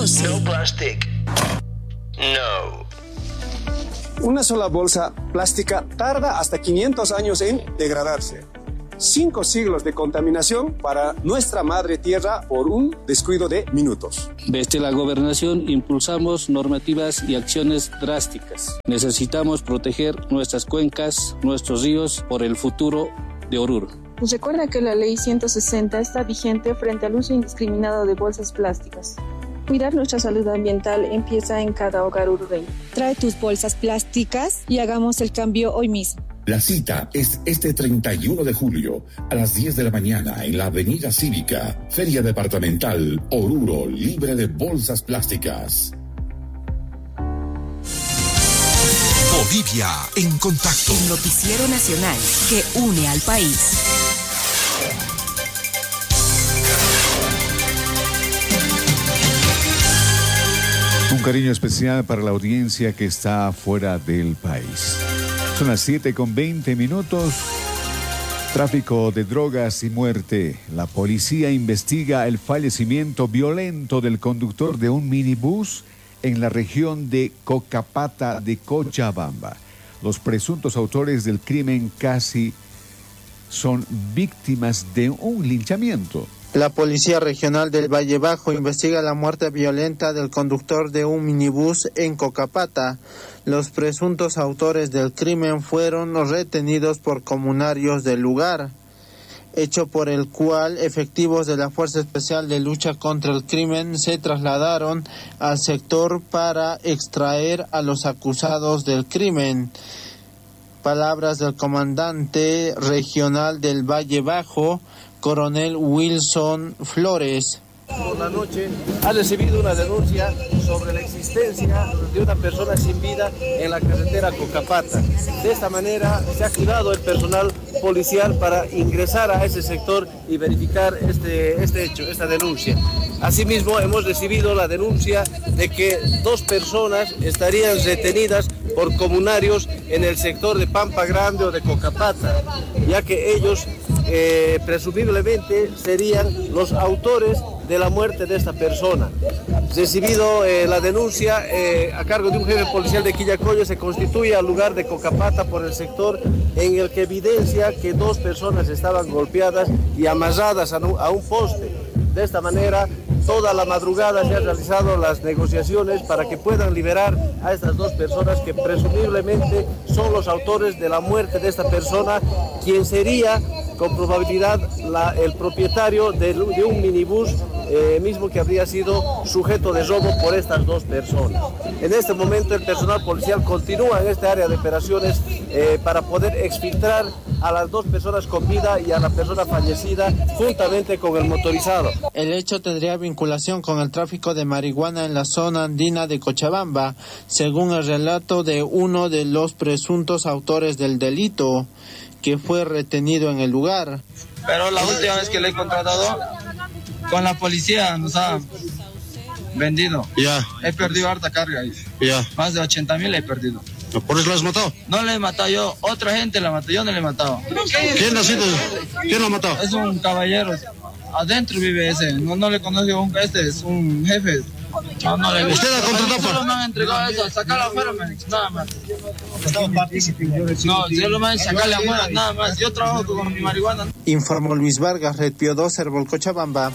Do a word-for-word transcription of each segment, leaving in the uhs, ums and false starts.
doce. No plastic. No. Una sola bolsa plástica tarda hasta quinientos años en degradarse. Cinco siglos de contaminación para nuestra madre tierra por un descuido de minutos. Desde la gobernación impulsamos normativas y acciones drásticas. Necesitamos proteger nuestras cuencas, nuestros ríos por el futuro de Oruro. Recuerda que la ley ciento sesenta está vigente frente al uso indiscriminado de bolsas plásticas. Cuidar nuestra salud ambiental empieza en cada hogar uruguayo. Trae tus bolsas plásticas y hagamos el cambio hoy mismo. La cita es este treinta y uno de julio a las diez de la mañana en la Avenida Cívica, Feria Departamental Oruro, libre de bolsas plásticas. Bolivia en contacto. El noticiero nacional que une al país. Un cariño especial para la audiencia que está fuera del país. Son las siete con veinte minutos. Tráfico de drogas y muerte. La policía investiga el fallecimiento violento del conductor de un minibús en la región de Cocapata de Cochabamba. Los presuntos autores del crimen casi son víctimas de un linchamiento. La Policía Regional del Valle Bajo investiga la muerte violenta del conductor de un minibús en Cocapata. Los presuntos autores del crimen fueron retenidos por comunarios del lugar, hecho por el cual efectivos de la Fuerza Especial de Lucha contra el Crimen se trasladaron al sector para extraer a los acusados del crimen. Palabras del comandante regional del Valle Bajo, Coronel Wilson Flores. Por la noche ha recibido una denuncia sobre la existencia de una persona sin vida en la carretera Cocapata. De esta manera se ha activado el personal policial para ingresar a ese sector y verificar este, este hecho, esta denuncia. Asimismo, hemos recibido la denuncia de que dos personas estarían retenidas por comunarios en el sector de Pampa Grande o de Cocapata, ya que ellos eh, presumiblemente serían los autores de la muerte de esta persona. Recibido eh, la denuncia eh, a cargo de un jefe policial de Quillacollo, se constituye al lugar de Cocapata por el sector en el que evidencia que dos personas estaban golpeadas y amarradas a un, a un poste. De esta manera, toda la madrugada se han realizado las negociaciones para que puedan liberar a estas dos personas que presumiblemente son los autores de la muerte de esta persona, quien sería con probabilidad la, el propietario de, de un minibús eh, mismo que habría sido sujeto de robo por estas dos personas. En este momento el personal policial continúa en esta área de operaciones eh, para poder exfiltrar a las dos personas con vida y a la persona fallecida juntamente con el motorizado. El hecho tendría vinculación con el tráfico de marihuana en la zona andina de Cochabamba, según el relato de uno de los presuntos autores del delito, que fue retenido en el lugar. Pero la última vez que le he contratado con la policía nos ha vendido. Ya. He perdido harta carga ahí. Ya. Más de ochenta mil he perdido. ¿Por eso lo has matado? No le he matado yo, otra gente la mató, yo no le he matado. ¿Quién ha sido? ¿Quién lo ha matado? Es un caballero, adentro vive ese, no, no le conozco, este es un jefe. No, no le ¿Usted ha contratado? Solo me han entregado eso, sacarlo afuera, man, nada más. No, solo me han sacarle afuera, nada más. Yo trabajo con mi marihuana. Informó Luis Vargas, Red Pío dos, Herbol Cochabamba.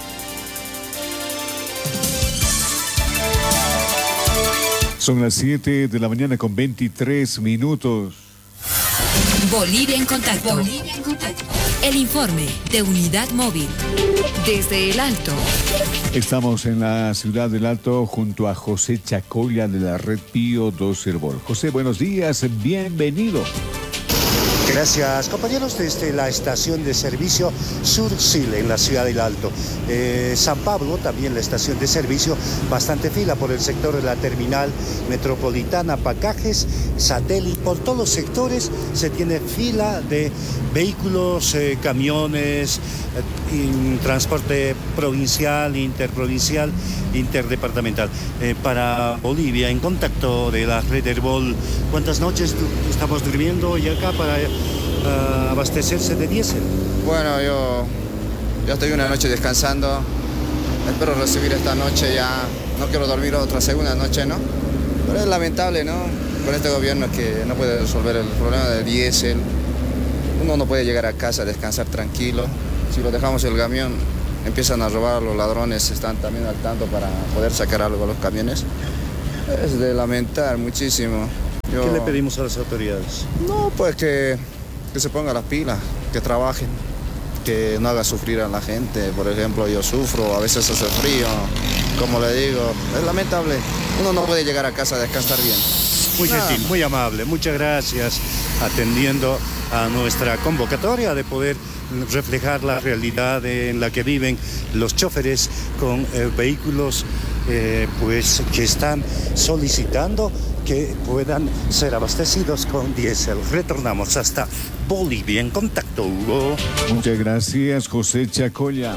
Son las siete de la mañana con veintitrés minutos. Bolivia en contacto. Bolivia en contacto. El informe de Unidad Móvil. Desde el Alto. Estamos en la ciudad del Alto junto a José Chacolla de la Red Pío dos Herbol. José, buenos días, bienvenido. Gracias, compañeros, desde la estación de servicio Sur-Sil en la ciudad del Alto. Eh, San Pablo, también la estación de servicio, bastante fila por el sector de la terminal metropolitana, Pacajes, Satélite, por todos los sectores se tiene fila de vehículos, eh, camiones, eh, transporte provincial, interprovincial, interdepartamental. Eh, para Bolivia, en contacto de la Red Herbol, ¿cuántas noches estamos durmiendo y acá para uh, abastecerse de diésel? Bueno, yo, yo estoy una noche descansando espero recibir esta noche ya, no quiero dormir otra segunda noche, ¿no? Pero es lamentable, ¿no? Con este gobierno que no puede resolver el problema del diésel, uno no puede llegar a casa a descansar tranquilo. Si lo dejamos el camión, empiezan a robar, los ladrones están también al tanto para poder sacar algo a los camiones. Es de lamentar muchísimo. Yo... ¿Qué le pedimos a las autoridades? No, pues que, que se pongan las pilas, que trabajen, que no haga sufrir a la gente. Por ejemplo, yo sufro, a veces hace frío, como le digo, es lamentable. Uno no puede llegar a casa a descansar bien. Muy Nada. gentil, muy amable, muchas gracias, atendiendo a nuestra convocatoria de poder reflejar la realidad en la que viven los choferes con eh, vehículos eh, pues, que están solicitando que puedan ser abastecidos con diésel. Retornamos hasta Bolivia en contacto, Hugo. Muchas gracias, José Chacoya.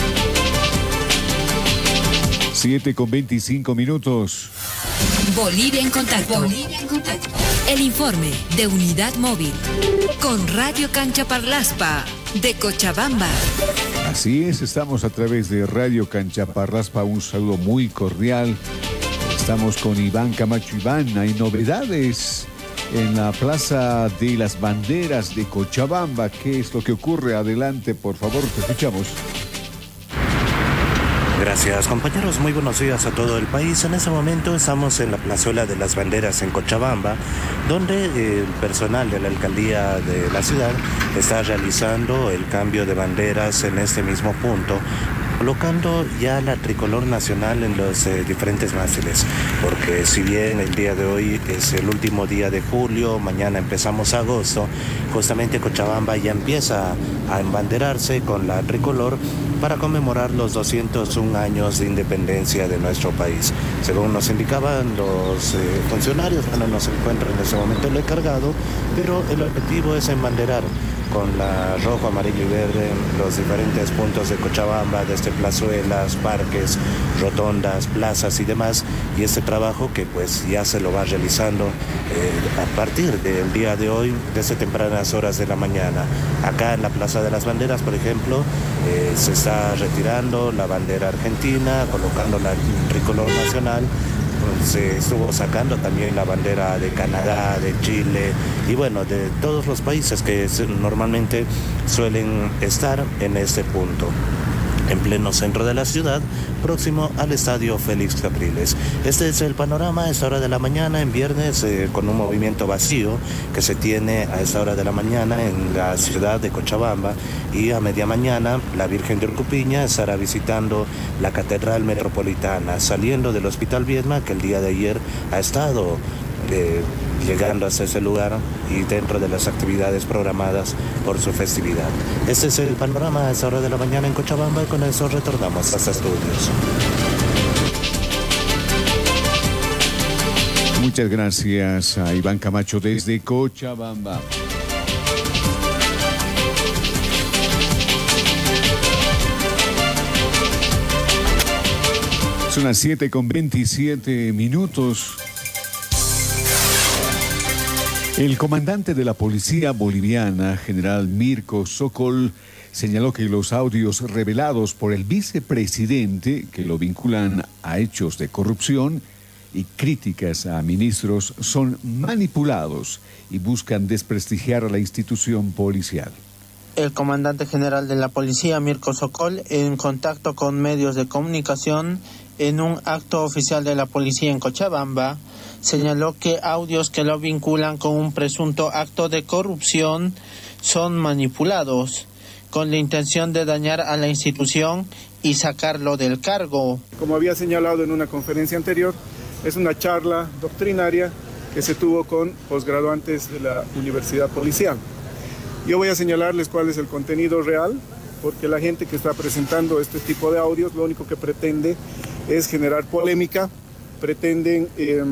siete con veinticinco minutos. Bolivia en contacto. Bolivia en contacto. El informe de Unidad Móvil con Radio Cancha Parlaspa de Cochabamba. Así es, estamos a través de Radio Cancha Parlaspa. Un saludo muy cordial. Estamos con Iván Camacho. Iván, hay novedades en la Plaza de las Banderas de Cochabamba. ¿Qué es lo que ocurre? Adelante, por favor, te escuchamos. Gracias, compañeros. Muy buenos días a todo el país. En este momento estamos en la Plazuela de las Banderas en Cochabamba, donde el personal de la alcaldía de la ciudad está realizando el cambio de banderas en este mismo punto, colocando ya la tricolor nacional en los eh, diferentes mástiles, porque si bien el día de hoy es el último día de julio, mañana empezamos agosto, justamente Cochabamba ya empieza a embanderarse con la tricolor para conmemorar los doscientos un años de independencia de nuestro país. Según nos indicaban los eh, funcionarios, bueno, no se encuentra en ese momento el encargado, pero el objetivo es embanderar con la rojo, amarillo y verde los diferentes puntos de Cochabamba, desde plazuelas, parques, rotondas, plazas y demás, y este trabajo que pues ya se lo va realizando eh, a partir del día de hoy, desde tempranas horas de la mañana. Acá en la Plaza de las Banderas, por ejemplo, eh, se está retirando la bandera argentina, colocando la tricolor nacional. Se estuvo sacando también la bandera de Canadá, de Chile y bueno, de todos los países que normalmente suelen estar en este punto, en pleno centro de la ciudad, próximo al estadio Félix Capriles. Este es el panorama a esta hora de la mañana, en viernes, eh, con un movimiento vacío que se tiene a esta hora de la mañana en la ciudad de Cochabamba, y a media mañana la Virgen de Urcupiña estará visitando la Catedral Metropolitana, saliendo del Hospital Viedma, que el día de ayer ha estado eh, llegando hasta ese lugar y dentro de las actividades programadas por su festividad. Este es el panorama a esa hora de la mañana en Cochabamba, y con eso retornamos a los estudios. Muchas gracias a Iván Camacho desde Cochabamba. Son las siete con veintisiete minutos. El comandante de la policía boliviana, general Mirko Sokol, señaló que los audios revelados por el vicepresidente, que lo vinculan a hechos de corrupción y críticas a ministros, son manipulados y buscan desprestigiar a la institución policial. El comandante general de la policía, Mirko Sokol, en contacto con medios de comunicación en un acto oficial de la policía en Cochabamba, señaló que audios que lo vinculan con un presunto acto de corrupción son manipulados con la intención de dañar a la institución y sacarlo del cargo. Como había señalado en una conferencia anterior, es una charla doctrinaria que se tuvo con posgraduantes de la Universidad Policial. Yo voy a señalarles cuál es el contenido real, porque la gente que está presentando este tipo de audios lo único que pretende es generar polémica, pretenden eh,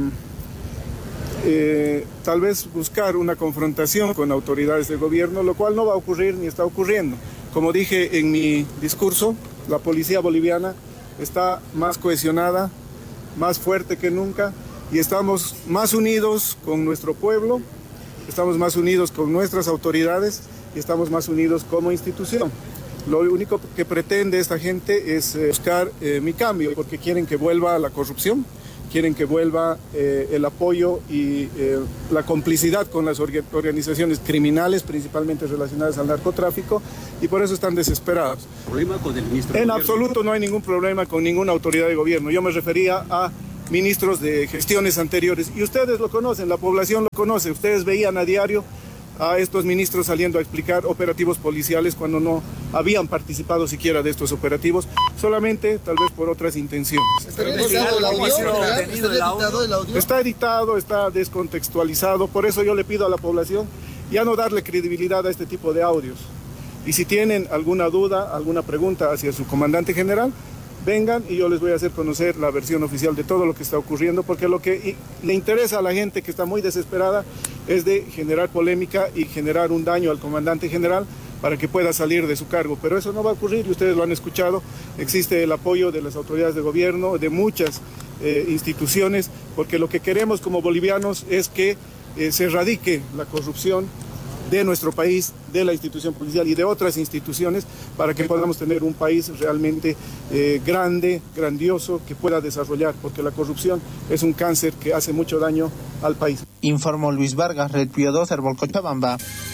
eh, tal vez buscar una confrontación con autoridades del gobierno, lo cual no va a ocurrir ni está ocurriendo. Como dije en mi discurso, la policía boliviana está más cohesionada, más fuerte que nunca, y estamos más unidos con nuestro pueblo, estamos más unidos con nuestras autoridades y estamos más unidos como institución. Lo único que pretende esta gente es eh, buscar eh, mi cambio, porque quieren que vuelva la corrupción, quieren que vuelva eh, el apoyo y eh, la complicidad con las orga- organizaciones criminales, principalmente relacionadas al narcotráfico, y por eso están desesperados. ¿Problema con el ministro? En absoluto no hay ningún problema con ninguna autoridad de gobierno. Yo me refería a ministros de gestiones anteriores, y ustedes lo conocen, la población lo conoce. Ustedes veían a diario a estos ministros saliendo a explicar operativos policiales cuando no habían participado siquiera de estos operativos, solamente tal vez por otras intenciones. ¿Está editado el audio? ¿Está editado el audio? Está editado, está descontextualizado, por eso yo le pido a la población ya no darle credibilidad a este tipo de audios. Y si tienen alguna duda, alguna pregunta hacia su comandante general, vengan y yo les voy a hacer conocer la versión oficial de todo lo que está ocurriendo, porque lo que le interesa a la gente que está muy desesperada es de generar polémica y generar un daño al comandante general para que pueda salir de su cargo. Pero eso no va a ocurrir y ustedes lo han escuchado. Existe el apoyo de las autoridades de gobierno, de muchas eh, instituciones, porque lo que queremos como bolivianos es que eh, se erradique la corrupción de nuestro país, de la institución policial y de otras instituciones, para que podamos tener un país realmente eh, grande, grandioso, que pueda desarrollar, porque la corrupción es un cáncer que hace mucho daño al país. Informó Luis Vargas, Red Pío dos, Herbol Cochabamba.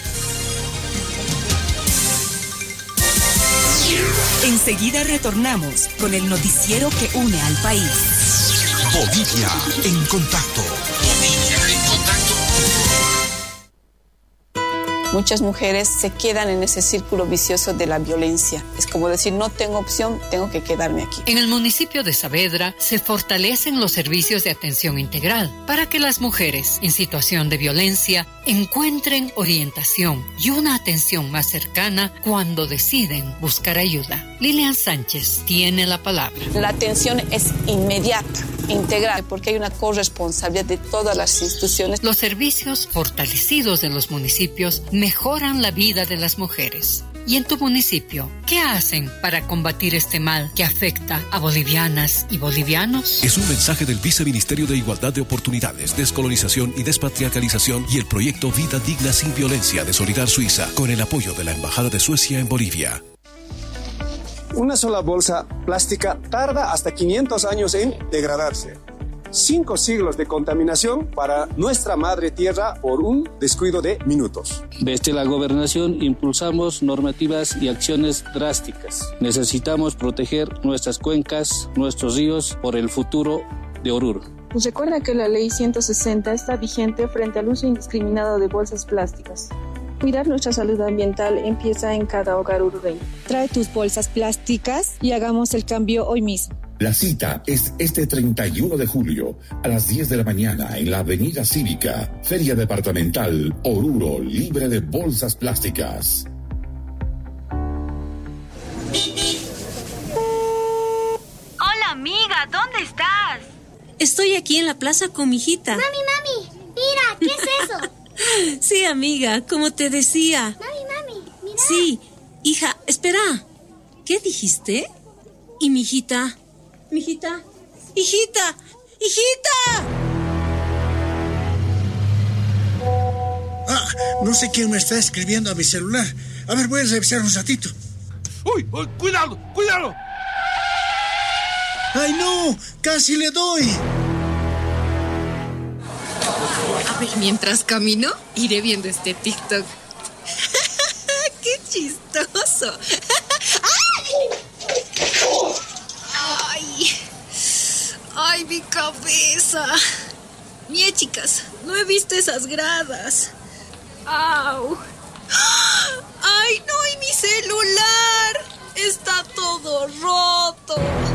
Enseguida retornamos con el noticiero que une al país. Bolivia en contacto. Bolivia en contacto. Muchas mujeres se quedan en ese círculo vicioso de la violencia. Es como decir, no tengo opción, tengo que quedarme aquí. En el municipio de Saavedra se fortalecen los servicios de atención integral para que las mujeres en situación de violencia encuentren orientación y una atención más cercana cuando deciden buscar ayuda. Lilian Sánchez tiene la palabra. La atención es inmediata, integral, porque hay una corresponsabilidad de todas las instituciones. Los servicios fortalecidos en los municipios mejoran la vida de las mujeres. ¿Y en tu municipio, qué hacen para combatir este mal que afecta a bolivianas y bolivianos? Es un mensaje del Viceministerio de Igualdad de Oportunidades, Descolonización y Despatriarcalización y el proyecto Vida Digna Sin Violencia de Solidar Suiza, con el apoyo de la Embajada de Suecia en Bolivia. Una sola bolsa plástica tarda hasta quinientos años en degradarse. Cinco siglos de contaminación para nuestra madre tierra por un descuido de minutos. Desde la gobernación impulsamos normativas y acciones drásticas. Necesitamos proteger nuestras cuencas, nuestros ríos por el futuro de Oruro. Recuerda que la ley ciento sesenta está vigente frente al uso indiscriminado de bolsas plásticas. Cuidar nuestra salud ambiental empieza en cada hogar uruguayo. Trae tus bolsas plásticas y hagamos el cambio hoy mismo. La cita es este treinta y uno de julio a las diez de la mañana en la Avenida Cívica, Feria Departamental Oruro, libre de bolsas plásticas. Hola amiga, ¿dónde estás? Estoy aquí en la plaza con mi hijita. Mami, mami, mira, ¿qué es eso? Sí, amiga, como te decía. Mami, mami, mira. Sí, hija, espera. ¿Qué dijiste? ¿Y mi hijita? ¿Mi hijita? ¡Hijita! ¡Hijita! Ah, no sé quién me está escribiendo a mi celular. A ver, voy a revisar un ratito. ¡Uy! uy ¡Cuidado! ¡Cuidado! ¡Ay, no! ¡Casi le doy! A ver, mientras camino, iré viendo este TikTok. ¡Qué chistoso! ¡Ay! ¡Ay, mi cabeza! Mie, chicas, no he visto esas gradas. ¡Au! ¡Ay, no! ¡Y mi celular! ¡Está todo roto!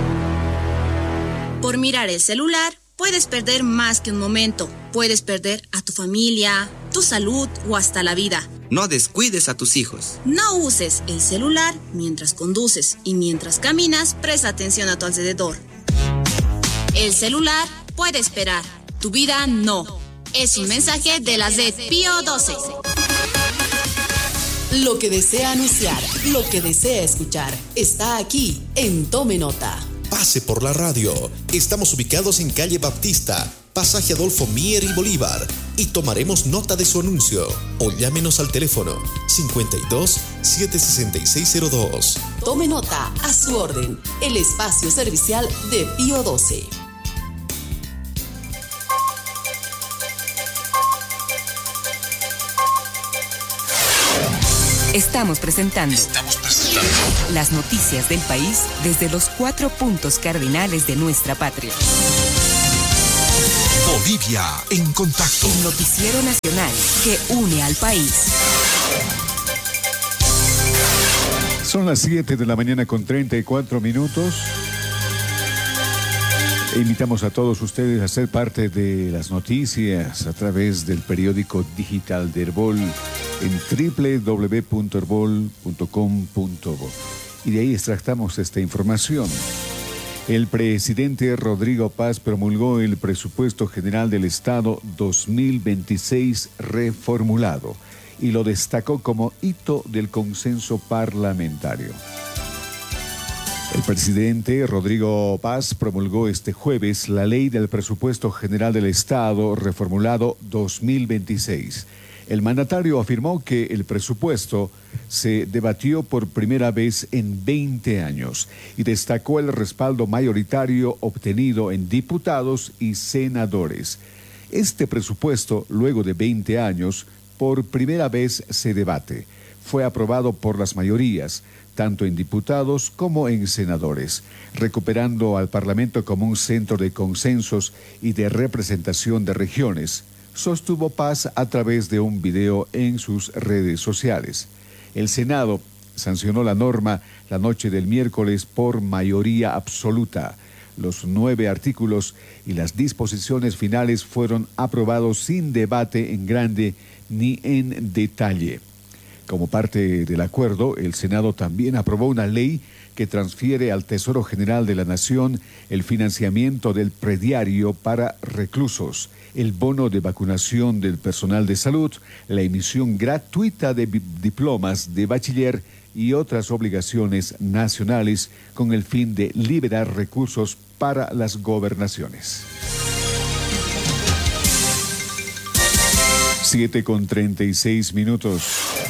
Por mirar el celular, puedes perder más que un momento. Puedes perder a tu familia, tu salud o hasta la vida. No descuides a tus hijos. No uses el celular mientras conduces y mientras caminas, presta atención a tu alrededor. El celular puede esperar, tu vida no. Es un mensaje de la Red Pío doce. Lo que desea anunciar, lo que desea escuchar, está aquí en Tome Nota. Pase por la radio. Estamos ubicados en calle Baptista, Pasaje Adolfo Mier y Bolívar, y tomaremos nota de su anuncio. O llámenos al teléfono cincuenta y dos, setecientos sesenta y seis cero dos. Tome nota, a su orden, el espacio servicial de Pío doce. Estamos presentando, Estamos presentando las noticias del país desde los cuatro puntos cardinales de nuestra patria. Bolivia en contacto. El noticiero nacional que une al país. Son las siete de la mañana con treinta y cuatro minutos. E invitamos a todos ustedes a ser parte de las noticias a través del periódico digital de Herbol en doble u doble u doble u punto herbol punto com punto bo. Y de ahí extractamos esta información. El presidente Rodrigo Paz promulgó el Presupuesto General del Estado dos mil veintiséis reformulado y lo destacó como hito del consenso parlamentario. El presidente Rodrigo Paz promulgó este jueves la Ley del Presupuesto General del Estado reformulado dos mil veintiséis. El mandatario afirmó que el presupuesto se debatió por primera vez en veinte años y destacó el respaldo mayoritario obtenido en diputados y senadores. Este presupuesto, luego de veinte años, por primera vez se debate. Fue aprobado por las mayorías, tanto en diputados como en senadores, recuperando al Parlamento como un centro de consensos y de representación de regiones, sostuvo Paz a través de un video en sus redes sociales. El Senado sancionó la norma la noche del miércoles por mayoría absoluta. Los nueve artículos y las disposiciones finales fueron aprobados sin debate en grande ni en detalle. Como parte del acuerdo, el Senado también aprobó una ley que transfiere al Tesoro General de la Nación el financiamiento del prediario para reclusos, el bono de vacunación del personal de salud, la emisión gratuita de diplomas de bachiller y otras obligaciones nacionales con el fin de liberar recursos para las gobernaciones. siete con treinta y seis minutos.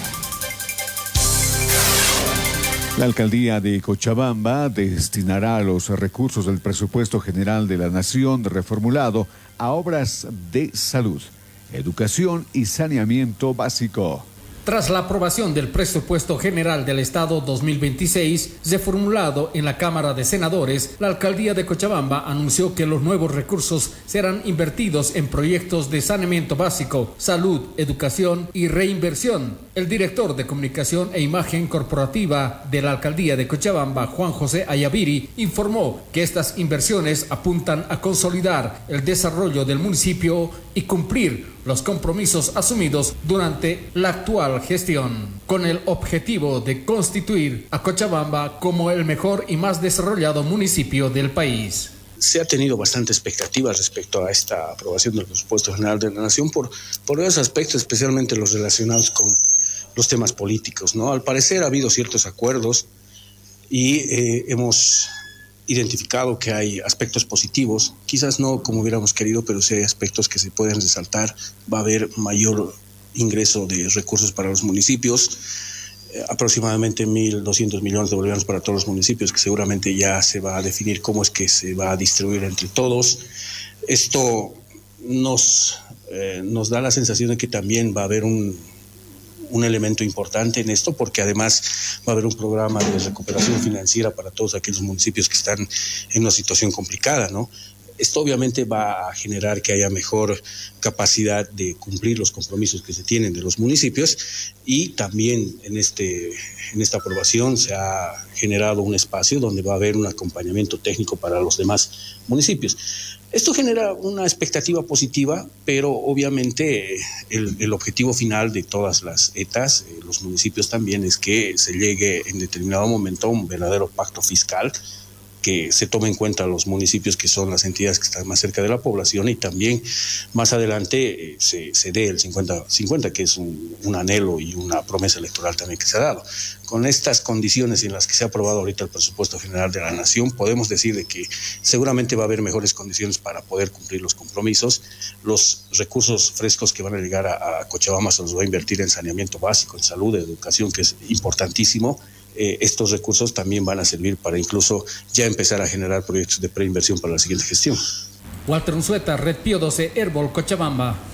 La alcaldía de Cochabamba destinará los recursos del presupuesto general de la Nación reformulado a obras de salud, educación y saneamiento básico. Tras la aprobación del Presupuesto General del Estado dos mil veintiséis, reformulado en la Cámara de Senadores, la Alcaldía de Cochabamba anunció que los nuevos recursos serán invertidos en proyectos de saneamiento básico, salud, educación y reinversión. El director de Comunicación e Imagen Corporativa de la Alcaldía de Cochabamba, Juan José Ayaviri, informó que estas inversiones apuntan a consolidar el desarrollo del municipio y cumplir los compromisos asumidos durante la actual gestión, con el objetivo de constituir a Cochabamba como el mejor y más desarrollado municipio del país. Se ha tenido bastante expectativa respecto a esta aprobación del presupuesto general de la Nación por, por varios aspectos, especialmente los relacionados con los temas políticos, ¿no? Al parecer ha habido ciertos acuerdos y eh, hemos identificado que hay aspectos positivos, quizás no como hubiéramos querido, pero sí hay aspectos que se pueden resaltar. Va a haber mayor ingreso de recursos para los municipios, eh, aproximadamente mil doscientos millones de bolivianos para todos los municipios, que seguramente ya se va a definir cómo es que se va a distribuir entre todos. Esto nos, eh, nos da la sensación de que también va a haber un un elemento importante en esto, porque además va a haber un programa de recuperación financiera para todos aquellos municipios que están en una situación complicada, ¿no? Esto obviamente va a generar que haya mejor capacidad de cumplir los compromisos que se tienen de los municipios, y también en, este, en esta aprobación se ha generado un espacio donde va a haber un acompañamiento técnico para los demás municipios. Esto genera una expectativa positiva, pero obviamente el, el objetivo final de todas las etas, eh, los municipios también, es que se llegue en determinado momento a un verdadero pacto fiscal que se tome en cuenta los municipios que son las entidades que están más cerca de la población y también más adelante eh, se, se dé el cincuenta cincuenta, que es un, un anhelo y una promesa electoral también que se ha dado. Con estas condiciones en las que se ha aprobado ahorita el presupuesto general de la Nación, podemos decir de que seguramente va a haber mejores condiciones para poder cumplir los compromisos. Los recursos frescos que van a llegar a, a Cochabamba se los va a invertir en saneamiento básico, en salud, en educación, que es importantísimo. Eh, estos recursos también van a servir para incluso ya empezar a generar proyectos de preinversión para la siguiente gestión. Walter Unzueta, Red Pío doce, Herbol, Cochabamba.